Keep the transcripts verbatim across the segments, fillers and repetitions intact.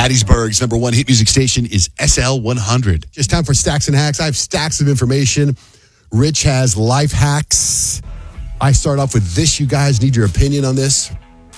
Hattiesburg's number one hit music station is S L one hundred. Just time for Stacks and Hacks. I have stacks of information. Rich has life hacks. I start off with this. You guys need your opinion on this.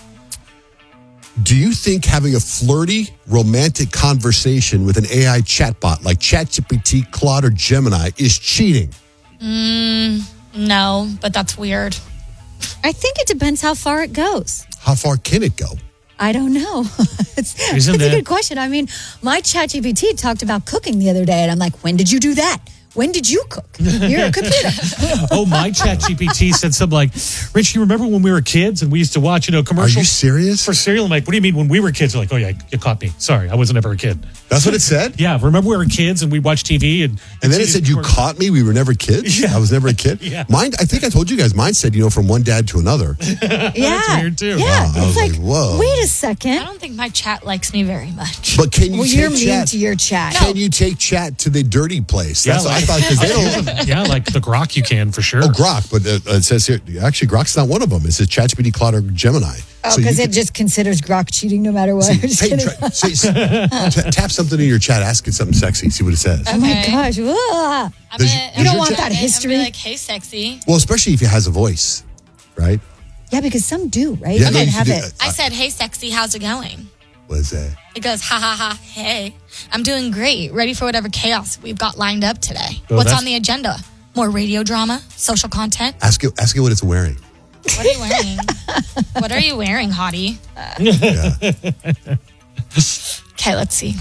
Do you think having a flirty, romantic conversation with an A I chatbot like ChatGPT, Claude, or Gemini is cheating? Mm, no, but that's weird. I think it depends how far it goes. How far can it go? I don't know. it's it's a good question. I mean, my ChatGPT talked about cooking the other day, and I'm like, when did you do that? When did you cook? You're a computer. Oh, my ChatGPT said something like, Rich, you remember when we were kids and we used to watch, you know, commercials? Are you serious? For cereal. I'm like, what do you mean when we were kids? I'm like, oh, yeah, you caught me. Sorry, I wasn't ever a kid. That's what it said? Yeah, remember we were kids and we watched T V? And, and then it said, you caught me? We were never kids? Yeah. I was never a kid? Yeah. Mine, I think I told you guys, mine said, you know, from one dad to another. Yeah. That's weird, too. Yeah. Wow, I was it's like, like, whoa. wait a second. I don't think my chat likes me very much. But can you well, take you're mean chat? to your chat. Can you take chat to the dirty place? Yeah, That's like, what I thought, because they don't... yeah, like the Grok you can, for sure. Oh, Grok, but uh, it says here, actually, Grok's not one of them. It says ChatGPT, Claude, or Gemini. Oh, because so it just considers Grok cheating no matter what. See, hey, try, say, t- tap something in your chat, ask it something sexy, see what it says. Oh my gosh. Whoa. I'm Does gonna, you- You don't your want chat- that history. I'm gonna be like, hey, sexy. Well, especially if it has a voice, right? Yeah, because some do, right? Yeah, You no, can you have do- it. I said, hey, sexy, how's it going? What is that? It goes, ha, ha, ha, hey. I'm doing great. Ready for whatever chaos we've got lined up today. Oh, What's that's- on the agenda? More radio drama? Social content? Ask it, ask it what it's wearing. What are you wearing? What are you wearing, hottie? Yeah. Okay, let's see.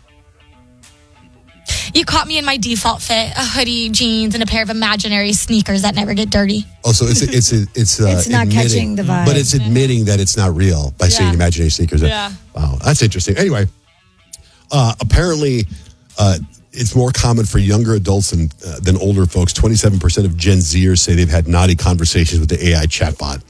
You caught me in my default fit, a hoodie, jeans, and a pair of imaginary sneakers that never get dirty. Oh, so it's it's it's uh, It's not admitting, catching the vibe. but it's admitting that it's not real by saying Yeah. imaginary sneakers. Yeah. Wow, that's interesting. Anyway, uh, apparently, uh, it's more common for younger adults than uh, than older folks. Twenty-seven percent of Gen Zers say they've had naughty conversations with the A I chatbot,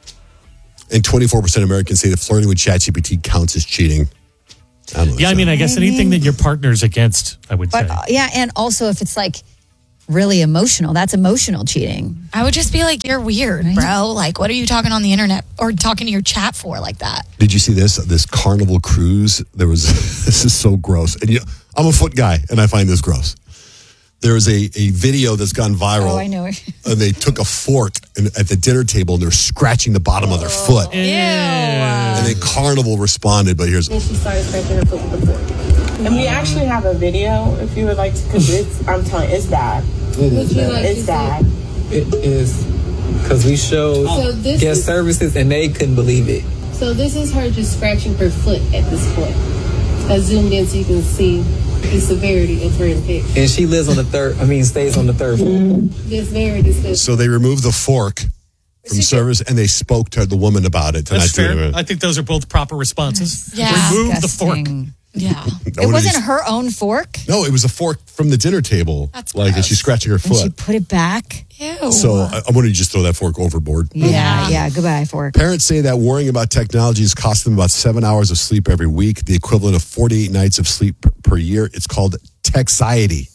and twenty-four percent of Americans say that flirting with ChatGPT counts as cheating. I don't know, Yeah, I so- mean, I guess I anything mean- that your partner's against, I would But say. uh, yeah, and also if it's like really emotional, that's emotional cheating. I would just be like, you're weird, bro. Like, what are you talking on the internet or talking to your chat for like that? Did you see this? This Carnival cruise. There was. This is so gross. And you know, I'm a foot guy, and I find this gross. There is a, a video that's gone viral. Oh, I know. And they took a fork and, at the dinner table, and they're scratching the bottom of their foot. Ew. And then Carnival responded, but here's. And she started scratching her foot with the fork. And we actually have a video if you would like to, because it's, I'm telling you, it's bad. It is bad. It's bad. It is because we showed So this guest is- services and they couldn't believe it. So this is her just scratching her foot at this point. I zoomed in so you can see the severity of her impact. And she lives on the third, I mean, stays on the third floor. That's very disgusting. So they removed the fork from service, and they spoke to the woman about it. That's Tonight, fair. I think those are both proper responses. Yeah. Remove the fork. Disgusting. Yeah. It wasn't her own fork, No, it was a fork from the dinner table. That's like, and gross. she's scratching her and she foot. put it back. Ew. So I, I'm wondering, you just throw that fork overboard. Yeah, yeah. Goodbye, fork. Parents say that worrying about technology is costing them about seven hours of sleep every week, the equivalent of forty-eight nights of sleep per, per year. It's called texiety.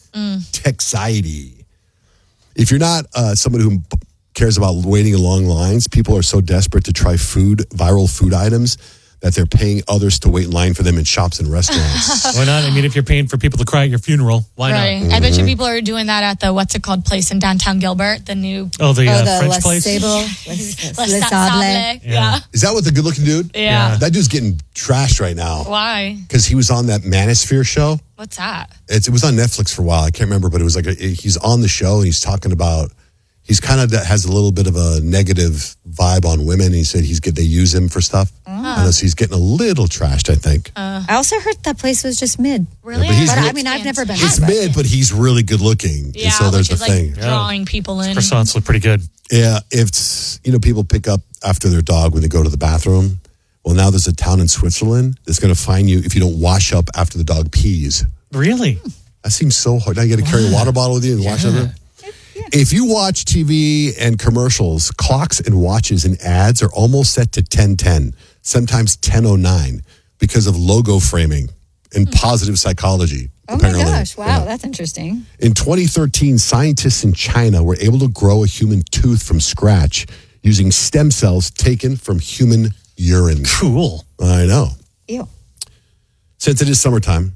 Texiety. If you're not uh, someone who cares about waiting in long lines, people are so desperate to try food, viral food items, that they're paying others to wait in line for them in shops and restaurants. Why not? I mean, if you're paying for people to cry at your funeral, why Right. not? I bet you people are doing that at the, what's it called, place in downtown Gilbert, the new Oh, the, uh, oh, the French Les place? Sable. Les Les Sable. Sable. Yeah. Is that what the good-looking dude? Yeah. That dude's getting trashed right now Why? because he was on that Manosphere show. What's that? It's, it was on Netflix for a while. I can't remember, but it was like a, he's on the show and he's talking about. He's kind of has a little bit of a negative vibe on women. He said he's get they use him for stuff. I know, so he's getting a little trashed, I think. I also heard that place was just mid. Really? Yeah, but he's But I real- mean, I've never been. It's there, but- mid, but he's really good looking. Yeah, and so there's which the is thing. like drawing people in. Croissants look pretty good. Yeah, if it's, you know, people pick up after their dog when they go to the bathroom. Well, now there's a town in Switzerland that's going to fine you if you don't wash up after the dog pees. Really? That seems so hard. Now you got to carry a water bottle with you and wash up. If you watch T V and commercials, clocks and watches and ads are almost set to ten ten, sometimes ten oh nine, because of logo framing and positive psychology. Oh apparently. my gosh! Wow, Yeah. that's interesting. In twenty thirteen, scientists in China were able to grow a human tooth from scratch using stem cells taken from human urine. Cool. I know. Ew. Since it is summertime,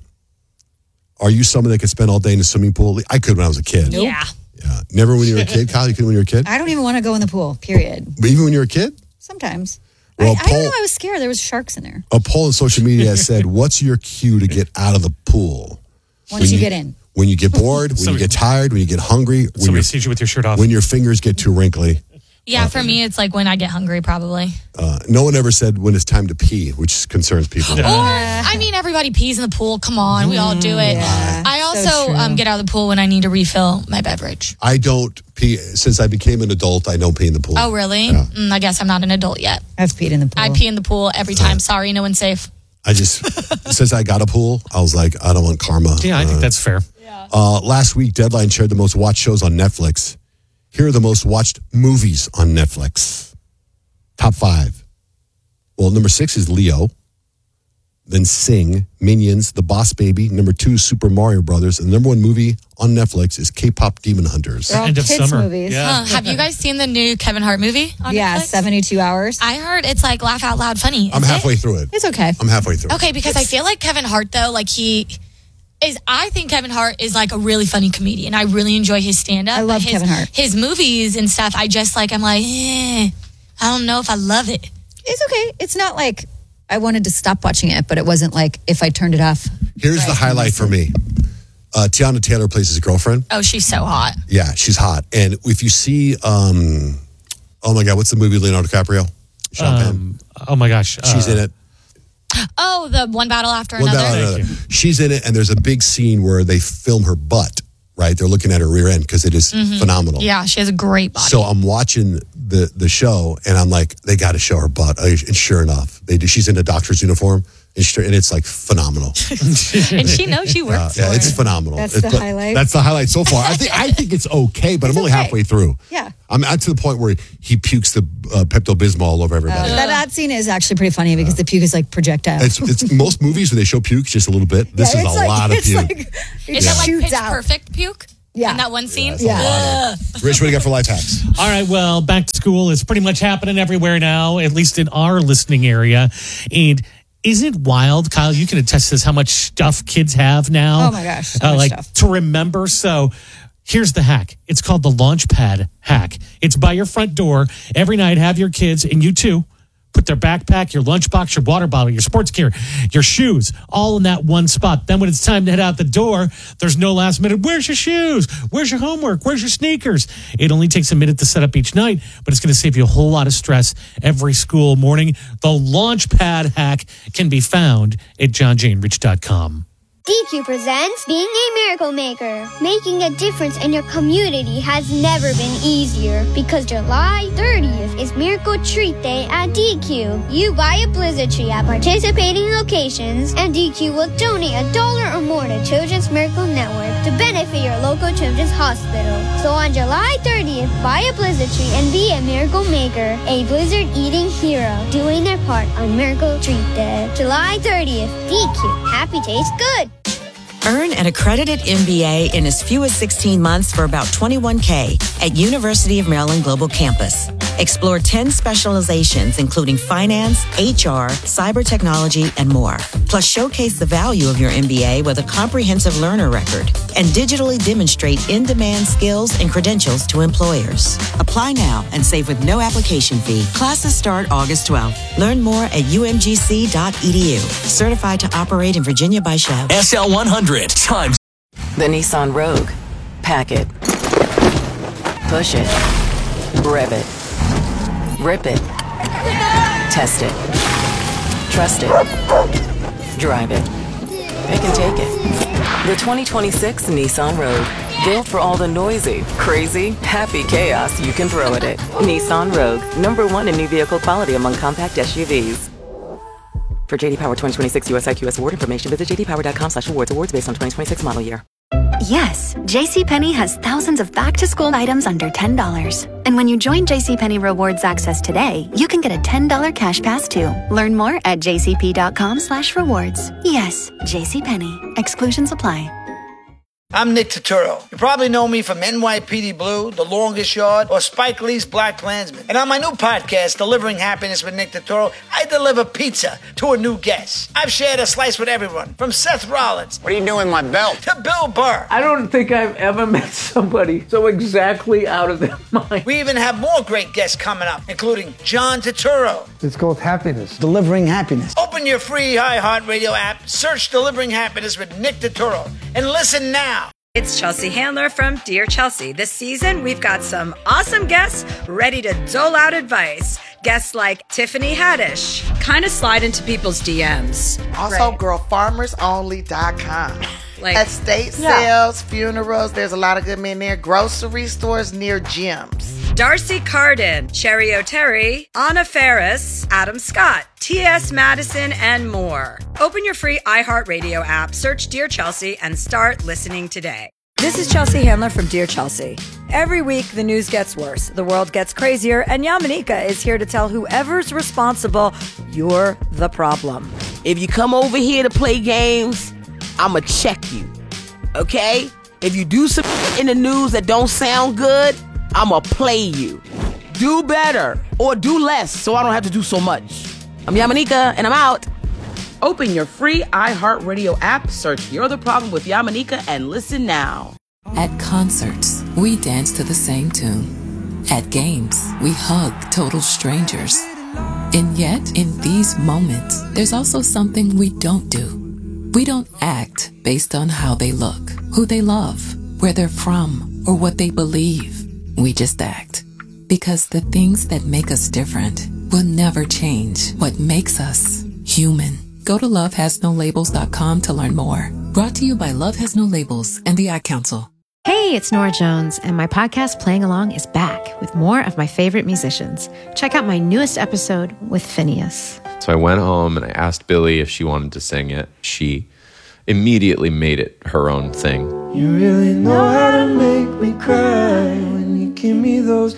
are you someone that could spend all day in a swimming pool? I could when I was a kid. Nope. Yeah. Yeah. Never when you were a kid? Kyle, you could when you were a kid? I don't even want to go in the pool, period. But even when you were a kid? Sometimes. Well, I, I Paul- don't know. I was scared. There was sharks in there. A poll on social media has said, what's your cue to get out of the pool? Once When you, get in. When you get bored, when you Somebody- get tired, when you get hungry, when, Somebody your- sees you with your shirt off. when your fingers get too wrinkly. Yeah, for me, it's like when I get hungry, probably. Uh, no one ever said when it's time to pee, which concerns people. Or, I mean, everybody pees in the pool. Come on, we all do it. Yeah, I so also true. um, get out of the pool when I need to refill my beverage. I don't pee. Since I became an adult, I don't pee in the pool. Oh, really? Yeah. Mm, I guess I'm not an adult yet. I've peed in the pool. I pee in the pool every time. Sorry, no one's safe. I just, since I got a pool, I was like, I don't want karma. Yeah, I think Uh, that's fair. Uh, last week, Deadline shared the most watched shows on Netflix. Here are the most watched movies on Netflix. Top five. Well, number six is Leo. Then Sing, Minions, The Boss Baby. Number two, Super Mario Brothers. And the number one movie on Netflix is K-pop Demon Hunters. They're all End of kids' summer. movies. Yeah. Huh, have you guys seen the new Kevin Hart movie on Yeah, Netflix? seventy-two hours. I heard it's like laugh out loud funny. I'm Is it? halfway through it. It's okay. I'm halfway through. Okay, because I feel like Kevin Hart, though, like he is, I think Kevin Hart is like a really funny comedian. I really enjoy his stand up. I love his, Kevin Hart. His movies and stuff, I just like, I'm like, eh, I don't know if I love it. It's okay. It's not like I wanted to stop watching it, but it wasn't like if I turned it off. Here's the highlight for me. Uh, Tiana Taylor plays his girlfriend. Oh, she's so hot. Yeah, she's hot. And if you see, um, oh my God, what's the movie with Leonardo DiCaprio? Sean Penn. Um, oh my gosh. She's uh, in it. Oh, the one battle after One another. battle after another. She's in it, and there's a big scene where they film her butt, right? They're looking at her rear end because it is phenomenal. Yeah, she has a great body. So I'm watching the the show, and I'm like, they got to show her butt. And sure enough, they do. She's in a doctor's uniform, and, she, and it's like phenomenal. and she knows she works Uh, for yeah, it's it. phenomenal. That's It's- the but highlight? That's the highlight so far. I think I think it's okay, but I'm only okay. halfway through. Yeah. I'm at to the point where he pukes the uh, Pepto Bismol all over everybody. That, that scene is actually pretty funny because the puke is like projectile. It's, it's most movies when they show puke just a little bit. This Yeah, is it's a like- lot of it's puke. like- it Is that like shoots pitch out. perfect puke? Yeah. In that one scene? Yeah. Rich, what do you got for life hacks? All right, well, back to school is pretty much happening everywhere now, at least in our listening area. And isn't it wild, Kyle? You can attest to this, how much stuff kids have now. Oh my gosh, so uh, much like stuff. to remember. So here's the hack. It's called the Launchpad hack. It's by your front door. Every night, have your kids, and you too, put their backpack, your lunchbox, your water bottle, your sports gear, your shoes, all in that one spot. Then when it's time to head out the door, there's no last minute, where's your shoes? Where's your homework? Where's your sneakers? It only takes a minute to set up each night, but it's going to save you a whole lot of stress every school morning. The Launchpad hack can be found at john jane rich dot com. D Q presents Being a Miracle Maker. Making a difference in your community has never been easier because July thirtieth is Miracle Treat Day at D Q. You buy a Blizzard tree at participating locations and D Q will donate a dollar or more to Children's Miracle Network to benefit your local children's hospital. So on July thirtieth, buy a Blizzard tree and be a Miracle Maker, a Blizzard eating hero, doing their part on Miracle Treat Day. July thirtieth, D Q. Happy tastes good. Earn an accredited M B A in as few as sixteen months for about twenty-one K at University of Maryland Global Campus. Explore ten specializations, including finance, H R, cyber technology, and more. Plus, showcase the value of your M B A with a comprehensive learner record and digitally demonstrate in-demand skills and credentials to employers. Apply now and save with no application fee. Classes start August twelfth. Learn more at u m g c dot e d u. Certified to operate in Virginia by Chev. S L one hundred times. The Nissan Rogue. Pack it. Push it. Rev it. Rip it. Test it. Trust it. Drive it. It can take it. The twenty twenty-six Nissan Rogue. Built for all the noisy, crazy, happy chaos you can throw at it. Nissan Rogue. Number one in new vehicle quality among compact S U Vs. For J D Power twenty twenty-six U S I Q S award information, visit j d power dot com slash awards. Awards based on twenty twenty-six model year. Yes, JCPenney has thousands of back-to-school items under ten dollars. And when you join JCPenney Rewards Access today, you can get a ten dollars cash pass too. Learn more at j c p dot com slash rewards. Yes, JCPenney. Exclusions apply. I'm Nick Turturro. You probably know me from N Y P D Blue, The Longest Yard, or Spike Lee's Black Klansman. And on my new podcast, Delivering Happiness with Nick Turturro, I deliver pizza to a new guest. I've shared a slice with everyone, from Seth Rollins. What are you doing with my belt? To Bill Burr. I don't think I've ever met somebody so exactly out of their mind. We even have more great guests coming up, including John Turturro. It's called Happiness. Delivering Happiness. Open your free iHeartRadio app, search Delivering Happiness with Nick Turturro, and listen now. It's Chelsea Handler from Dear Chelsea. This season, we've got some awesome guests ready to dole out advice. Guests like Tiffany Haddish, kind of slide into people's D Ms. Also, right. girl farmers only dot com. Like, estate yeah. sales, funerals, there's a lot of good men there. Grocery stores near gyms. Darcy Carden, Cherry O'Terry, Anna Ferris, Adam Scott, T S Madison, and more. Open your free iHeartRadio app, search Dear Chelsea, and start listening today. This is Chelsea Handler from Dear Chelsea. Every week, the news gets worse, the world gets crazier, and Yamanika is here to tell whoever's responsible, you're the problem. If you come over here to play games, I'ma check you, okay? If you do some in the news that don't sound good, I'ma play you. Do better or do less so I don't have to do so much. I'm Yamanika and I'm out. Open your free iHeartRadio app, search You're the Problem with Yamanika, and listen now. At concerts, we dance to the same tune. At games, we hug total strangers. And yet, in these moments, there's also something we don't do. We don't act based on how they look, who they love, where they're from, or what they believe. We just act. Because the things that make us different will never change what makes us human. Go to love has no labels dot com to learn more. Brought to you by Love Has No Labels and the Ad Council. Hey, it's Nora Jones, and my podcast Playing Along is back with more of my favorite musicians. Check out my newest episode with Phineas. So I went home and I asked Billy if she wanted to sing it. She immediately made it her own thing. You really know how to make me cry when you give me those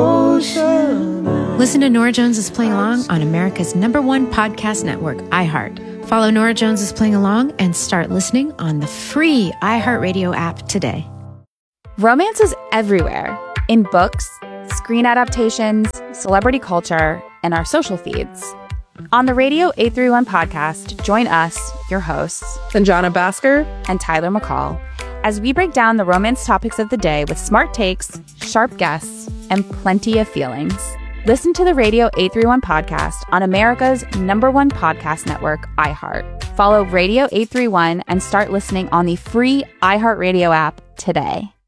ocean eyes. Listen to Nora Jones is Playing Along on America's number one podcast network, iHeart. Follow Nora Jones is Playing Along and start listening on the free iHeartRadio app today. Romance is everywhere, in books, screen adaptations, celebrity culture, and our social feeds. On the Radio eight thirty-one podcast, join us, your hosts, Sanjana Bhaskar and Tyler McCall, as we break down the romance topics of the day with smart takes, sharp guests, and plenty of feelings. Listen to the Radio eight thirty-one podcast on America's number one podcast network, iHeart. Follow Radio eight thirty-one and start listening on the free iHeartRadio app today.